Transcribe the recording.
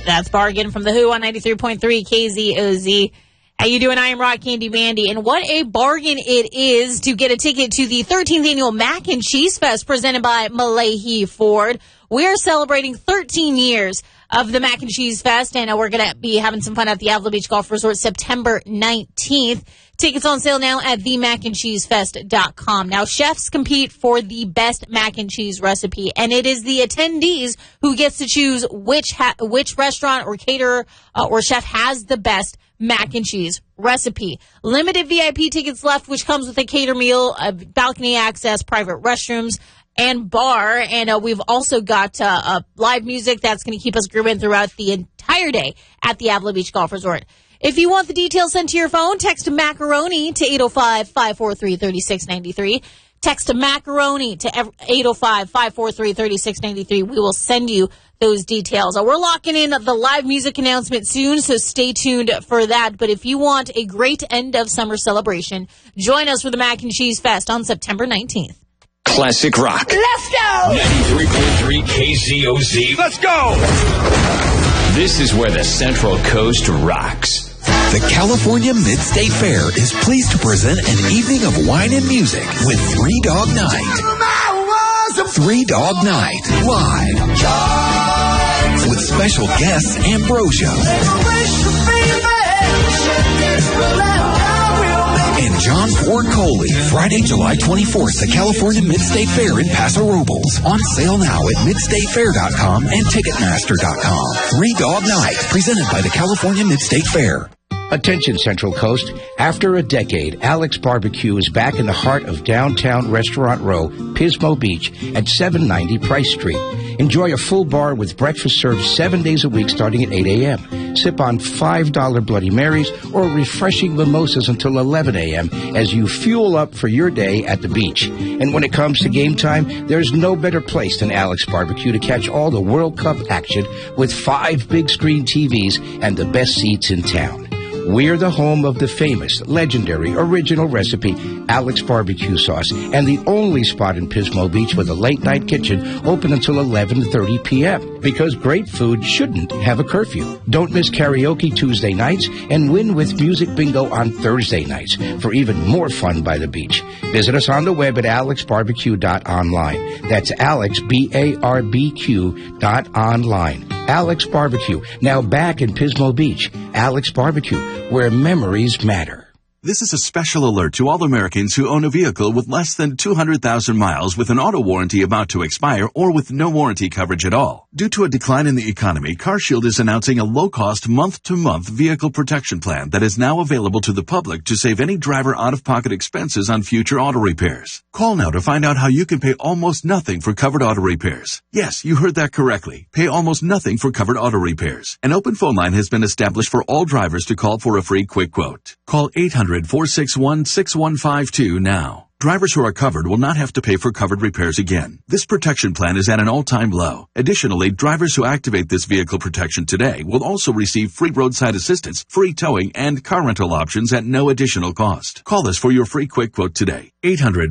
That's Bargain from The Who on 93.3 KZOZ. How you doing? I am Rock Candy Mandy, and what a bargain it is to get a ticket to the 13th annual Mac and Cheese Fest presented by Malahi Ford. We're celebrating 13 years of the Mac and Cheese Fest, and we're going to be having some fun at the Avila Beach Golf Resort September 19th. Tickets on sale now at themacandcheesefest.com. Now, chefs compete for the best mac and cheese recipe, and it is the attendees who gets to choose which restaurant or caterer or chef has the best mac and cheese recipe. Limited VIP tickets left, which comes with a cater meal, balcony access, private restrooms, and bar. And we've also got live music that's going to keep us grooving throughout the entire day at the Avila Beach Golf Resort. If you want the details sent to your phone, text macaroni to 805-543-3693. Text macaroni to 805-543-3693. We will send you those details. We're locking in the live music announcement soon, so stay tuned for that. But if you want a great end of summer celebration, join us for the Mac and Cheese Fest on September 19th. Classic rock. Let's go! 93.3 KZOZ. Let's go! This is where the Central Coast rocks. The California Mid-State Fair is pleased to present an evening of wine and music with Three Dog Night. Three Dog Night, live. With special guests Ambrosia. And John Ford Coley, Friday, July 24th, the California Mid-State Fair in Paso Robles. On sale now at midstatefair.com and ticketmaster.com. Three Dog Night, presented by the California Mid-State Fair. Attention, Central Coast. After a decade, Alex Barbecue is back in the heart of downtown Restaurant Row, Pismo Beach, at 790 Price Street. Enjoy a full bar with breakfast served 7 days a week starting at 8 a.m. Sip on $5 Bloody Marys or refreshing mimosas until 11 a.m. as you fuel up for your day at the beach. And when it comes to game time, there's no better place than Alex Barbecue to catch all the World Cup action with 5 big screen TVs and the best seats in town. We're the home of the famous, legendary, original recipe, Alex Barbecue Sauce, and the only spot in Pismo Beach with a late-night kitchen open until 11:30 p.m. Because great food shouldn't have a curfew. Don't miss karaoke Tuesday nights and win with music bingo on Thursday nights for even more fun by the beach. Visit us on the web at alexbarbecue.online. That's Alex, BARBQ.online. Alex Barbecue, now back in Pismo Beach. Alex Barbecue, where memories matter. This is a special alert to all Americans who own a vehicle with less than 200,000 miles with an auto warranty about to expire or with no warranty coverage at all. Due to a decline in the economy, CarShield is announcing a low-cost month-to-month vehicle protection plan that is now available to the public to save any driver out-of-pocket expenses on future auto repairs. Call now to find out how you can pay almost nothing for covered auto repairs. Yes, you heard that correctly. Pay almost nothing for covered auto repairs. An open phone line has been established for all drivers to call for a free quick quote. Call 800-461-6152 now. Drivers who are covered will not have to pay for covered repairs again. This protection plan is at an all-time low. Additionally, drivers who activate this vehicle protection today will also receive free roadside assistance, free towing, and car rental options at no additional cost. Call us for your free quick quote today. 800